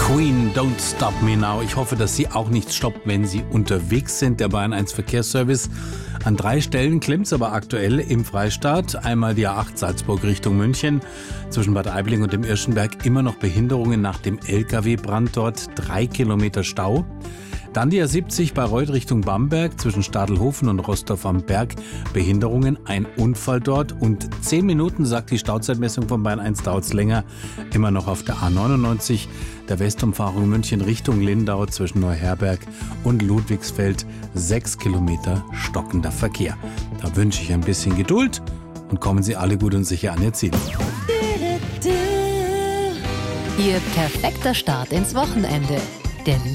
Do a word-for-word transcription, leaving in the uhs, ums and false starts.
Queen, Don't Stop Me Now. Ich hoffe, dass Sie auch nicht stoppt, wenn Sie unterwegs sind. Der Bayern eins Verkehrsservice. An drei Stellen klemmt es aber aktuell im Freistaat. Einmal die A acht Salzburg Richtung München. Zwischen Bad Aibling und dem Irschenberg immer noch Behinderungen nach dem L K W-Brand dort. Drei Kilometer Stau. Dann die A siebzig Bayreuth Richtung Bamberg, zwischen Stadelhofen und Rostorf am Berg. Behinderungen, ein Unfall dort. Und zehn Minuten, sagt die Stauzeitmessung von Bayern eins, dauert es länger. Immer noch auf der A neunundneunzig, der Westumfahrung München Richtung Lindau, zwischen Neuherberg und Ludwigsfeld. Sechs Kilometer stockender Verkehr. Da wünsche ich ein bisschen Geduld und kommen Sie alle gut und sicher an Ihr Ziel. Ihr perfekter Start ins Wochenende. Der